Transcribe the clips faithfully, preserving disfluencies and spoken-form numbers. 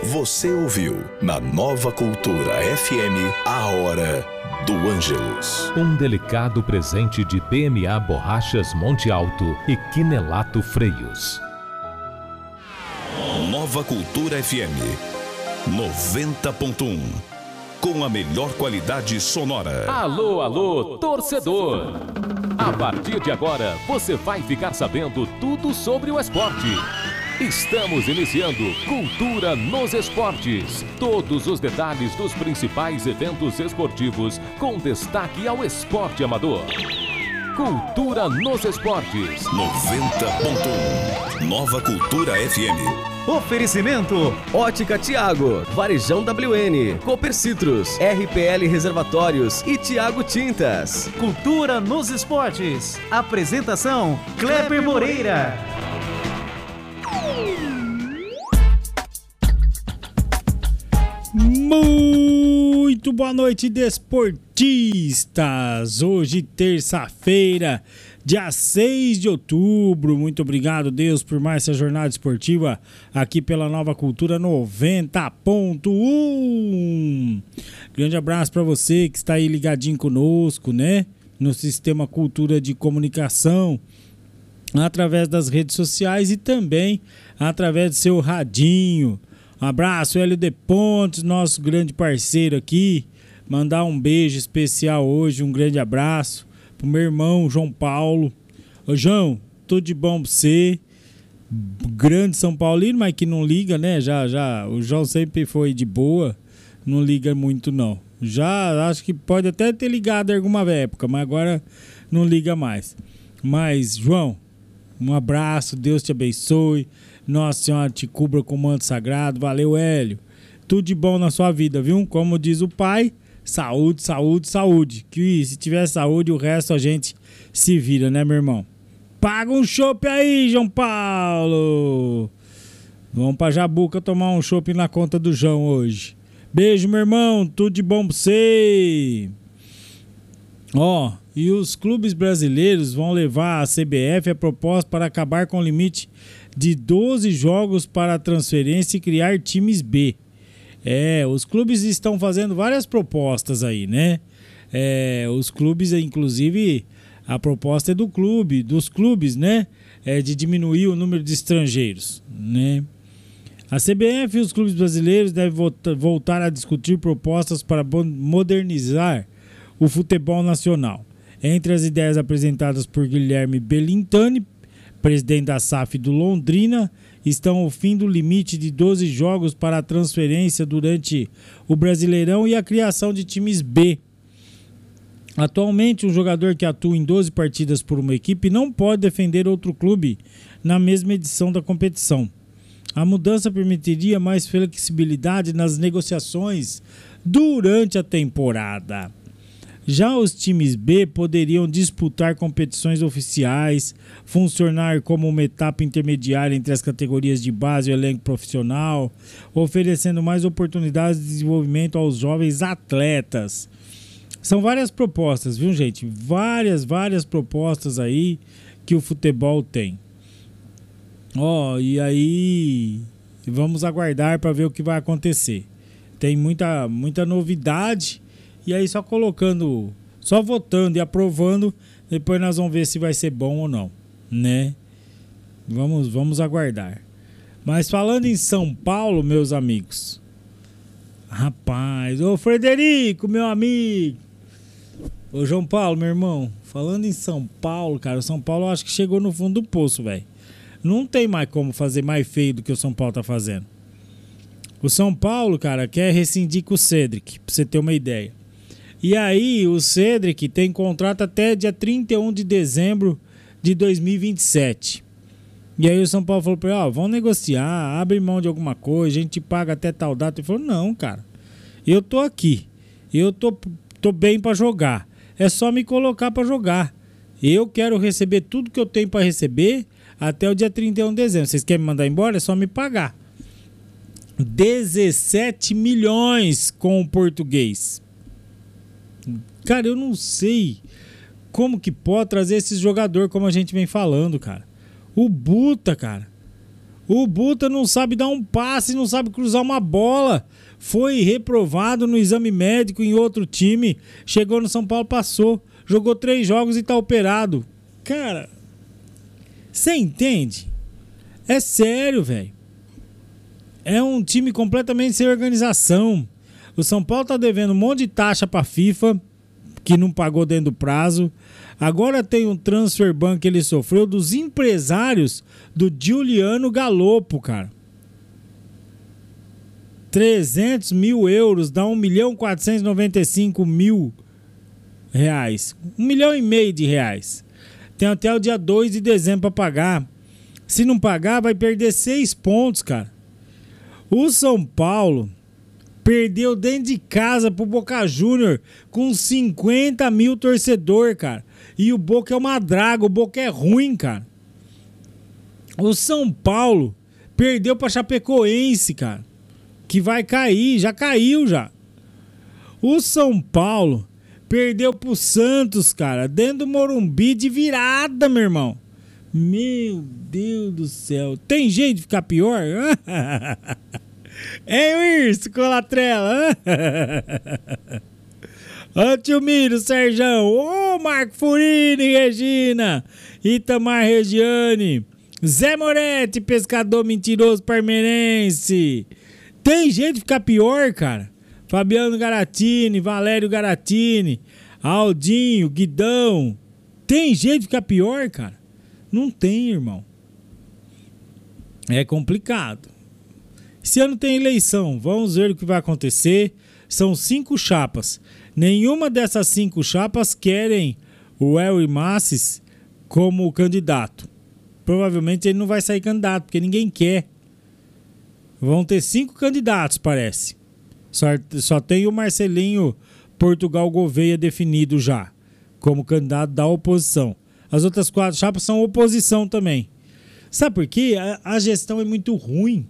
Você ouviu na Nova Cultura F M a Hora do Ângelus. Um delicado presente de B M A Borrachas Monte Alto e Quinelato Freios. Nova Cultura F M noventa ponto um, com a melhor qualidade sonora. Alô, alô, torcedor! A partir de agora, você vai ficar sabendo tudo sobre o esporte. Estamos iniciando Cultura nos Esportes. Todos os detalhes dos principais eventos esportivos com destaque ao esporte amador. Cultura nos Esportes. noventa ponto um. Nova Cultura F M. Oferecimento: Ótica Tiago, Varejão W N, Cooper Citrus, R P L Reservatórios e Tiago Tintas. Cultura nos Esportes. Apresentação: Kleber Moreira. Muito boa noite, desportistas! Hoje, terça-feira, dia seis de outubro. Muito obrigado, Deus, por mais essa jornada esportiva aqui pela Nova Cultura noventa ponto um. Grande abraço para você que está aí ligadinho conosco, né? No Sistema Cultura de Comunicação, através das redes sociais e também através do seu radinho. Um abraço, Hélio de Pontes, nosso grande parceiro aqui. Mandar um beijo especial hoje, um grande abraço pro meu irmão João Paulo. Ô João, tudo de bom pra você. Grande São Paulino, mas que não liga, né? Já, já, o João sempre foi de boa, não liga muito não. Já acho que pode até ter ligado em alguma época, mas agora não liga mais. Mas, João, um abraço, Deus te abençoe. Nossa Senhora te cubra com o manto sagrado. Valeu, Hélio. Tudo de bom na sua vida, viu? Como diz o pai, saúde, saúde, saúde. Que se tiver saúde, o resto a gente se vira, né, meu irmão? Paga um chopp aí, João Paulo. Vamos pra Jabuca tomar um chopp na conta do João hoje. Beijo, meu irmão. Tudo de bom pra você. Ó, e os clubes brasileiros vão levar à C B F a proposta para acabar com o limite de doze jogos para a transferência e criar times B. É, os clubes estão fazendo várias propostas aí, né? É, os clubes, inclusive, a proposta é do clube, dos clubes, né? É de diminuir o número de estrangeiros, né? A C B F e os clubes brasileiros devem voltar a discutir propostas para modernizar o futebol nacional. Entre as ideias apresentadas por Guilherme Belintani, presidente da S A F do Londrina, estão o fim do limite de doze jogos para a transferência durante o Brasileirão e a criação de times B. Atualmente, um jogador que atua em doze partidas por uma equipe não pode defender outro clube na mesma edição da competição. A mudança permitiria mais flexibilidade nas negociações durante a temporada. Já os times B poderiam disputar competições oficiais, funcionar como uma etapa intermediária entre as categorias de base e o elenco profissional, oferecendo mais oportunidades de desenvolvimento aos jovens atletas. São várias propostas, viu, gente? Várias, várias propostas aí que o futebol tem. Ó, oh, e aí vamos aguardar para ver o que vai acontecer. Tem muita, muita novidade. E aí só colocando, só votando e aprovando, depois nós vamos ver se vai ser bom ou não, né? Vamos, vamos aguardar. Mas falando em São Paulo, meus amigos. Rapaz, ô Frederico, meu amigo. Ô João Paulo, meu irmão. Falando em São Paulo, cara, o São Paulo eu acho que chegou no fundo do poço, velho. Não tem mais como fazer mais feio do que o São Paulo tá fazendo. O São Paulo, cara, quer rescindir com o Cedric, pra você ter uma ideia. E aí, o Cedric tem contrato até dia trinta e um de dezembro de dois mil e vinte e sete. E aí o São Paulo falou pra ele, ó, vamos negociar, abre mão de alguma coisa, a gente paga até tal data. Ele falou, não, cara, eu tô aqui, eu tô, tô bem pra jogar, é só me colocar pra jogar. Eu quero receber tudo que eu tenho pra receber até o dia trinta e um de dezembro. Vocês querem me mandar embora? É só me pagar. dezessete milhões com o português. Cara, eu não sei como que pode trazer esses jogadores como a gente vem falando, cara. O Buta, cara. O Buta não sabe dar um passe, não sabe cruzar uma bola. Foi reprovado no exame médico em outro time. Chegou no São Paulo, passou. Jogou três jogos e tá operado. Cara, você entende? É sério, velho. É um time completamente sem organização. O São Paulo tá devendo um monte de taxa pra FIFA, que não pagou dentro do prazo. Agora tem um transfer ban que ele sofreu dos empresários do Giuliano Galoppo, cara. trezentos mil euros dá um milhão quatrocentos e noventa e cinco mil reais. Um milhão e meio de reais. Tem até o dia dois de dezembro para pagar. Se não pagar, vai perder seis pontos, cara. O São Paulo perdeu dentro de casa pro Boca Júnior com cinquenta mil torcedor, cara. E o Boca é uma draga, o Boca é ruim, cara. O São Paulo perdeu pra Chapecoense, cara. Que vai cair, já caiu já. O São Paulo perdeu pro Santos, cara, dentro do Morumbi de virada, meu irmão. Meu Deus do céu. Tem jeito de ficar pior? Hein, Urso, Colatrela? Ô tio Miro, Serjão, ô Marco Furini, Regina, Itamar Regiane, Zé Moretti, pescador mentiroso parmeirense. Tem jeito de ficar pior, cara? Fabiano Garatini, Valério Garatini, Aldinho, Guidão. Tem jeito de ficar pior, cara? Não tem, irmão. É complicado. Esse ano tem eleição, vamos ver o que vai acontecer. São cinco chapas. Nenhuma dessas cinco chapas querem o Elry Massis como candidato. Provavelmente ele não vai sair candidato, porque ninguém quer. Vão ter cinco candidatos, parece. Só, só tem o Marcelinho Portugal Gouveia definido já, como candidato da oposição. As outras quatro chapas são oposição também. Sabe por quê? A, a gestão é muito ruim.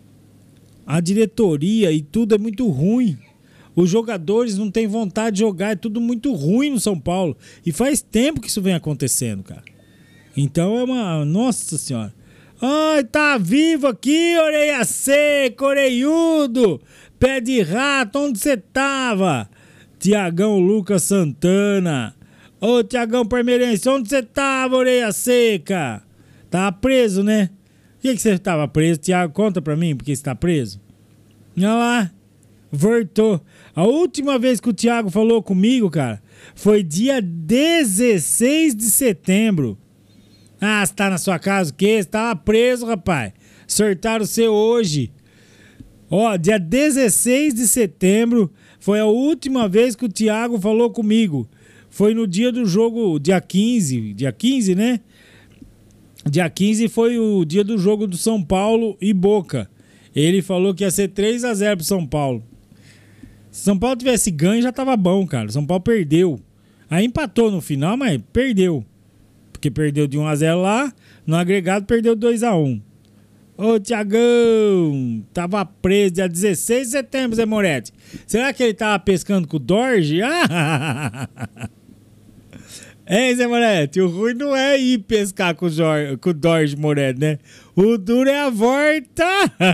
A diretoria e tudo é muito ruim. Os jogadores não têm vontade de jogar, é tudo muito ruim no São Paulo. E faz tempo que isso vem acontecendo, cara. Então é uma... Nossa Senhora. Ai, tá vivo aqui, orelha seca, orelhudo, pé de rato, onde você tava? Tiagão Lucas Santana. Ô, Tiagão Parmeirense, onde você tava, orelha seca? Tava preso, né? Por que, que você tava preso? Tiago, conta pra mim porque você tá preso. Olha lá. Voltou. A última vez que o Thiago falou comigo, cara, foi dia dezesseis de setembro. Ah, você tá na sua casa o quê? Você tava preso, rapaz. Sortaram você hoje. Ó, dia dezesseis de setembro foi a última vez que o Thiago falou comigo. Foi no dia do jogo, dia quinze. Dia quinze, né? Dia quinze foi o dia do jogo do São Paulo e Boca. Ele falou que ia ser três a zero pro São Paulo. Se São Paulo tivesse ganho, já tava bom, cara. São Paulo perdeu. Aí empatou no final, mas perdeu. Porque perdeu de um a zero lá. No agregado, perdeu dois a um. Ô, Tiagão, tava preso dia dezesseis de setembro, Zé Moretti. Será que ele tava pescando com o Dorge? Ah! Hein, Zé Moretti? O ruim não é ir pescar com o, Jorge, com o Dorge Moretti, né? O duro é a volta!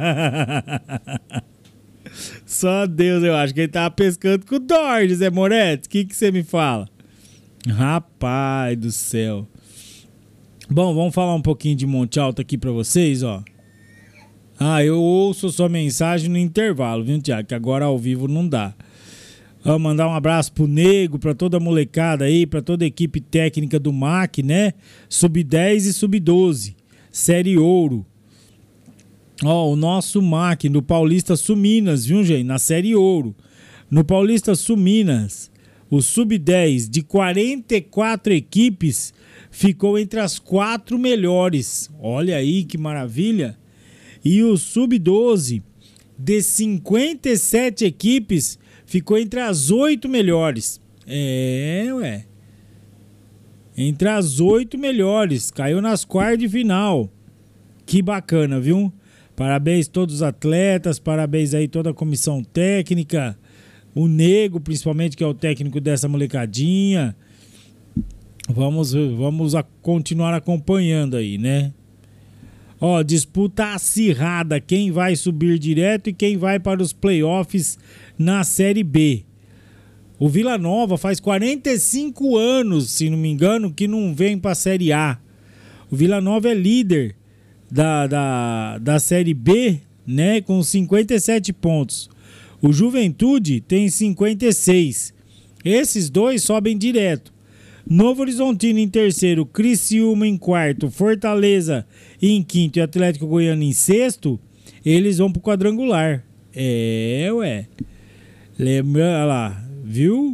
Só Deus, eu acho que ele tava pescando com o Dorge, Zé Moretti. O que que você me fala? Rapaz do céu. Bom, vamos falar um pouquinho de Monte Alto aqui pra vocês, ó. Ah, eu ouço sua mensagem no intervalo, viu, Tiago? Que agora ao vivo não dá. Vou mandar um abraço pro Nego, pra toda a molecada aí, pra toda a equipe técnica do M A C, né? sub dez e sub doze. Série Ouro. Ó, o nosso M A C no Paulista Suminas, viu, gente? Na Série Ouro. No Paulista Suminas, o sub dez de quarenta e quatro equipes ficou entre as quatro melhores. Olha aí que maravilha. E o sub doze de cinquenta e sete equipes ficou entre as oito melhores. É, ué. Entre as oito melhores. Caiu nas quartas de final. Que bacana, viu? Parabéns a todos os atletas. Parabéns aí toda a comissão técnica. O Nego, principalmente, que é o técnico dessa molecadinha. Vamos, vamos a continuar acompanhando aí, né? Ó, disputa acirrada, quem vai subir direto e quem vai para os playoffs na Série B. O Vila Nova faz quarenta e cinco anos, se não me engano, que não vem para a Série A. O Vila Nova é líder da, da, da Série B, né, com cinquenta e sete pontos. O Juventude tem cinquenta e seis. Esses dois sobem direto. Novo Horizontino em terceiro, Criciúma em quarto, Fortaleza em quinto e Atlético Goiano em sexto, eles vão pro quadrangular. É, ué. Lembra lá, viu?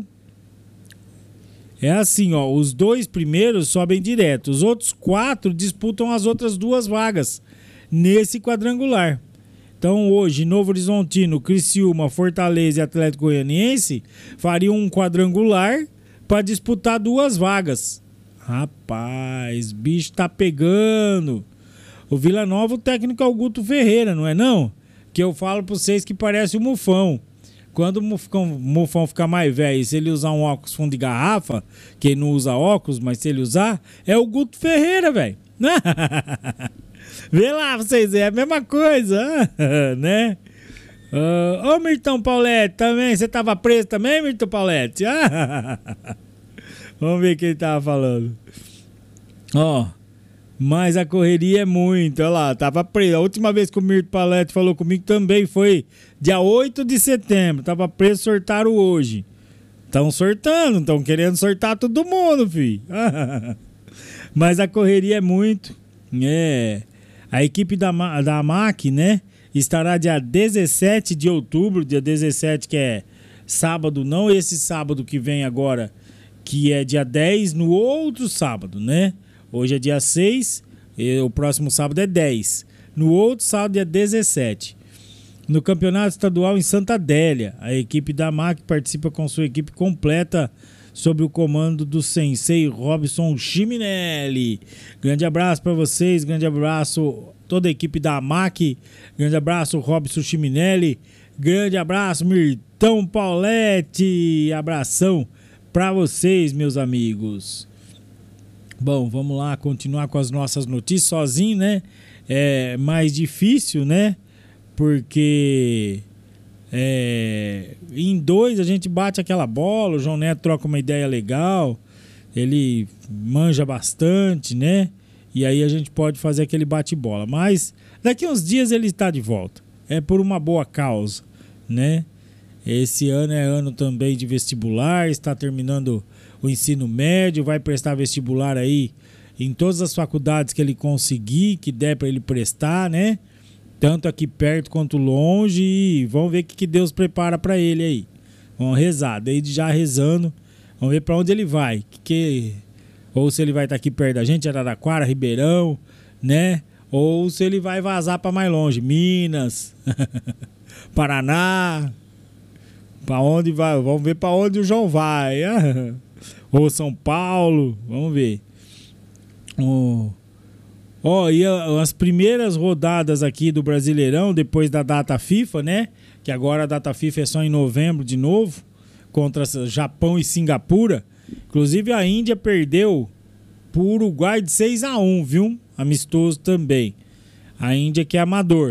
É assim, ó, os dois primeiros sobem direto, os outros quatro disputam as outras duas vagas nesse quadrangular. Então hoje, Novo Horizontino, Criciúma, Fortaleza e Atlético Goianiense fariam um quadrangular para disputar duas vagas. Rapaz, bicho tá pegando. O Vila Nova, o técnico é o Guto Ferreira, não é não? Que eu falo pra vocês que parece o Mufão. Quando o Mufão, Mufão ficar mais velho, se ele usar um óculos fundo de garrafa, que ele não usa óculos, mas se ele usar, é o Guto Ferreira, velho. Vê lá, vocês, é a mesma coisa, né? Ô, uh, Mirtão Pauletti, também, você tava preso também, Mirtão Pauletti? Vamos ver o que ele tava falando. Ó, mas a correria é muito, olha lá, tava preso. A última vez que o Mirtão Pauletti falou comigo também foi dia oito de setembro, tava preso, sortaram hoje. Estão sortando, estão querendo sortar todo mundo, filho. Mas a correria é muito, é. A equipe da, da M A C, né, estará dia dezessete de outubro, dia dezessete, que é sábado, não esse sábado que vem agora, que é dia dez, no outro sábado, né? Hoje é dia seis, e o próximo sábado é dez. No outro sábado é dezessete. No Campeonato Estadual em Santa Adélia, a equipe da M A C participa com sua equipe completa sob o comando do sensei Robson Chiminelli. Grande abraço para vocês, grande abraço toda a equipe da M A C, grande abraço Robson Chiminelli, grande abraço Mirtão Pauletti, abração para vocês, meus amigos. Bom, vamos lá continuar com as nossas notícias sozinho, né? É mais difícil, né? Porque é, em dois a gente bate aquela bola, o João Neto troca uma ideia legal, ele manja bastante, né? E aí a gente pode fazer aquele bate-bola. Mas daqui a uns dias ele está de volta. É por uma boa causa, né? Esse ano é ano também de vestibular, está terminando o ensino médio, vai prestar vestibular aí em todas as faculdades que ele conseguir, que der para ele prestar, né? Tanto aqui perto quanto longe, e vamos ver o que Deus prepara para ele aí. Vamos rezar, desde já rezando, vamos ver para onde ele vai, que, que, ou se ele vai estar aqui perto da gente, Araraquara, Ribeirão, né? Ou se ele vai vazar para mais longe, Minas, Paraná, para onde vai? Vamos ver para onde o João vai, ou São Paulo, vamos ver. Oh. Ó, oh, e a, as primeiras rodadas aqui do Brasileirão, depois da data FIFA, né? Que agora a data FIFA é só em novembro de novo, contra Japão e Singapura. Inclusive a Índia perdeu pro Uruguai de seis a um, viu? Amistoso também. A Índia que é amador.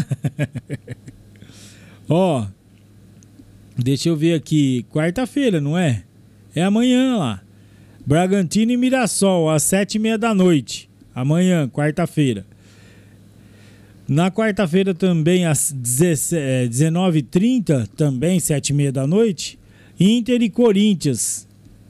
Ó, oh, deixa eu ver aqui. Quarta-feira, não é? É amanhã lá. Bragantino e Mirassol, às sete e meia da noite. Amanhã, quarta-feira. Na quarta-feira também, às dezenove e trinta, também, sete e meia da noite, Inter e Corinthians.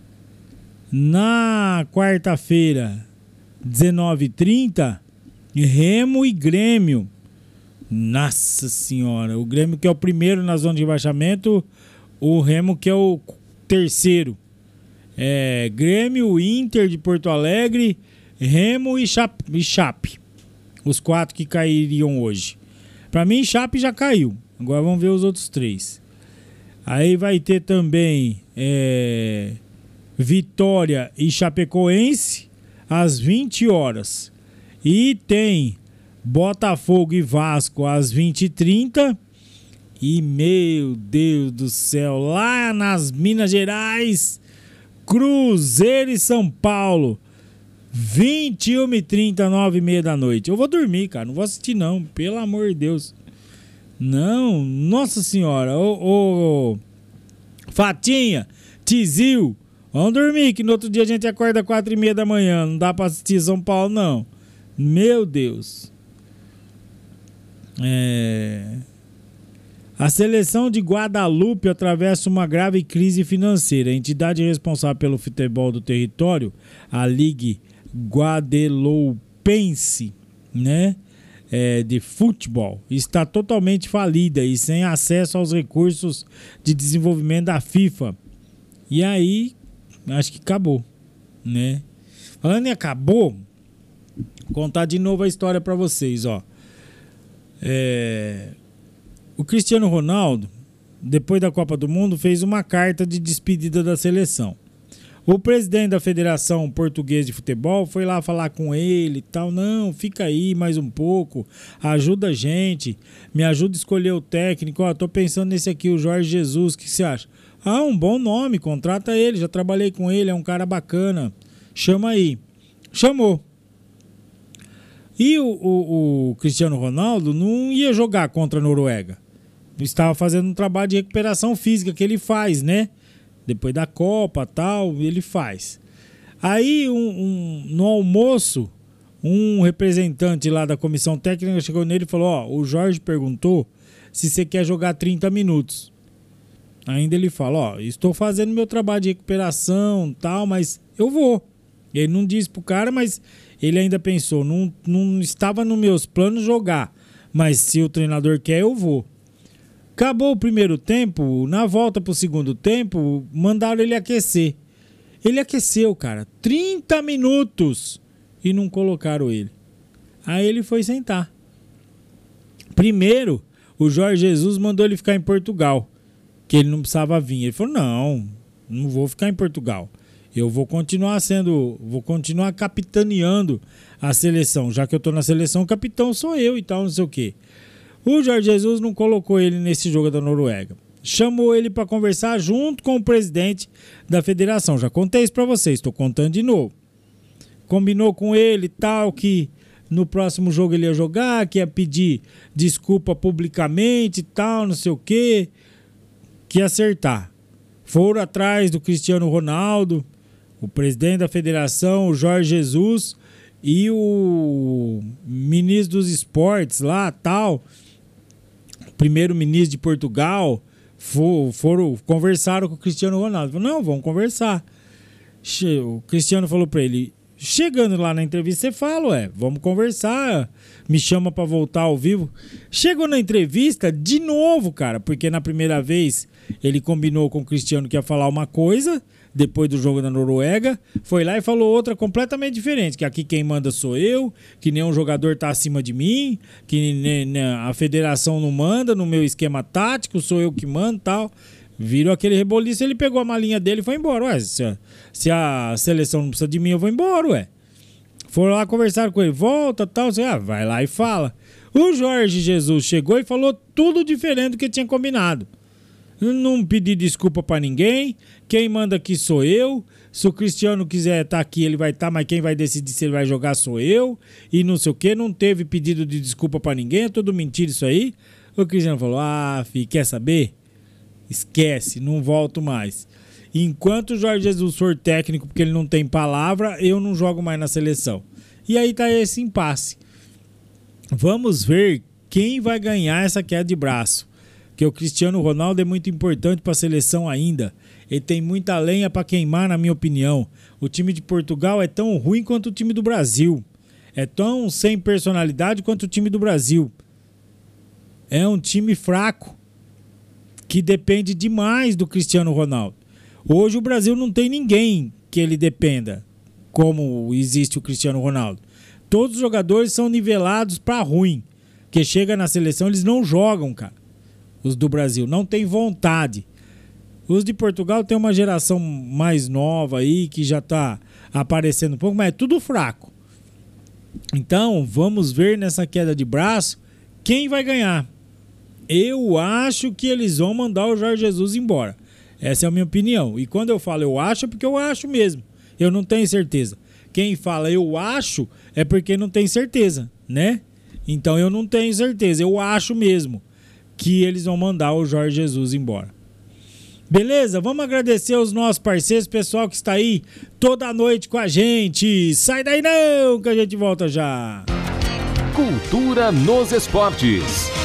Na quarta-feira, dezenove e trinta, Remo e Grêmio. Nossa Senhora, o Grêmio que é o primeiro na zona de rebaixamento, o Remo que é o terceiro. É, Grêmio, Inter de Porto Alegre, Remo e Chape, e Chape, os quatro que cairiam hoje. Para mim, Chape já caiu. Agora vamos ver os outros três. Aí vai ter também é, Vitória e Chapecoense às vinte horas. E tem Botafogo e Vasco às vinte e trinta. E, meu Deus do céu, lá nas Minas Gerais, Cruzeiro e São Paulo. vinte e uma e trinta, nove e meia da noite. Eu vou dormir, cara. Não vou assistir, não. Pelo amor de Deus. Não, nossa senhora. Ô, ô, Fatinha, Tizil, vamos dormir, que no outro dia a gente acorda quatro e meia da manhã. Não dá pra assistir São Paulo, não. Meu Deus. É... A seleção de Guadalupe atravessa uma grave crise financeira. A entidade responsável pelo futebol do território, a Ligue Guadeloupense, né, é, de futebol, está totalmente falida e sem acesso aos recursos de desenvolvimento da FIFA. E aí, acho que acabou, né? Falando em acabou, vou contar de novo a história para vocês, ó. É... O Cristiano Ronaldo, depois da Copa do Mundo, fez uma carta de despedida da seleção. O presidente da Federação Portuguesa de Futebol foi lá falar com ele e tal. Não, fica aí mais um pouco, ajuda a gente, me ajuda a escolher o técnico. Ó, tô pensando nesse aqui, o Jorge Jesus, o que você acha? Ah, um bom nome, contrata ele, já trabalhei com ele, é um cara bacana, chama aí. Chamou. E o, o, o Cristiano Ronaldo não ia jogar contra a Noruega. Estava fazendo um trabalho de recuperação física que ele faz, né? Depois da Copa tal, ele faz. Aí, um, um, no almoço, um representante lá da comissão técnica chegou nele e falou: ó, o Jorge perguntou se você quer jogar trinta minutos. Ainda ele fala: ó, estou fazendo meu trabalho de recuperação tal, mas eu vou. Ele não disse pro cara, mas ele ainda pensou: não, não estava nos meus planos jogar, mas se o treinador quer, eu vou. Acabou o primeiro tempo, na volta pro segundo tempo, mandaram ele aquecer. Ele aqueceu, cara, trinta minutos e não colocaram ele. Aí ele foi sentar. Primeiro, o Jorge Jesus mandou ele ficar em Portugal, que ele não precisava vir. Ele falou: não, não vou ficar em Portugal. Eu vou continuar sendo, vou continuar capitaneando a seleção. Já que eu tô na seleção, o capitão sou eu e tal, não sei o quê. O Jorge Jesus não colocou ele nesse jogo da Noruega. Chamou ele para conversar junto com o presidente da federação. Já contei isso para vocês, estou contando de novo. Combinou com ele tal, que no próximo jogo ele ia jogar, que ia pedir desculpa publicamente e tal, não sei o quê. Que ia acertar. Foram atrás do Cristiano Ronaldo, o presidente da federação, o Jorge Jesus e o ministro dos esportes lá, tal, primeiro-ministro de Portugal, for, foram, conversaram com o Cristiano Ronaldo. Falou: não, vamos conversar. O Cristiano falou pra ele: chegando lá na entrevista, você fala, ué, vamos conversar, me chama pra voltar ao vivo. Chegou na entrevista de novo, cara, porque na primeira vez ele combinou com o Cristiano que ia falar uma coisa, depois do jogo da Noruega, foi lá e falou outra completamente diferente, que aqui quem manda sou eu, que nenhum jogador tá acima de mim, que ne, ne, a federação não manda no meu esquema tático, sou eu que mando e tal. Virou aquele reboliço, ele pegou a malinha dele e foi embora. Ué, se a, se a seleção não precisa de mim, eu vou embora, ué. Foram lá conversar com ele, volta tal, assim, ah, vai lá e fala. O Jorge Jesus chegou e falou tudo diferente do que tinha combinado. Não pedi desculpa pra ninguém, quem manda aqui sou eu, se o Cristiano quiser estar aqui ele vai estar, mas quem vai decidir se ele vai jogar sou eu, e não sei o que, não teve pedido de desculpa pra ninguém, é tudo mentira isso aí. O Cristiano falou: ah, filho, quer saber? Esquece, não volto mais. Enquanto o Jorge Jesus for técnico, porque ele não tem palavra, eu não jogo mais na seleção. E aí tá esse impasse. Vamos ver quem vai ganhar essa queda de braço. Porque o Cristiano Ronaldo é muito importante para a seleção ainda. Ele tem muita lenha para queimar, na minha opinião. O time de Portugal é tão ruim quanto o time do Brasil. É tão sem personalidade quanto o time do Brasil. É um time fraco, que depende demais do Cristiano Ronaldo. Hoje o Brasil não tem ninguém que ele dependa, como existe o Cristiano Ronaldo. Todos os jogadores são nivelados para ruim. Que chega na seleção, eles não jogam, cara. Os do Brasil não tem vontade. Os de Portugal tem uma geração mais nova aí, que já tá aparecendo um pouco, mas é tudo fraco. Então, vamos ver nessa queda de braço quem vai ganhar. Eu acho que eles vão mandar o Jorge Jesus embora. Essa é a minha opinião. E quando eu falo eu acho, é porque eu acho mesmo. Eu não tenho certeza. Quem fala eu acho é porque não tem certeza, né? Então eu não tenho certeza, eu acho mesmo que eles vão mandar o Jorge Jesus embora. Beleza? Vamos agradecer os nossos parceiros, pessoal que está aí toda noite com a gente. Sai daí não, que a gente volta já. Cultura nos esportes.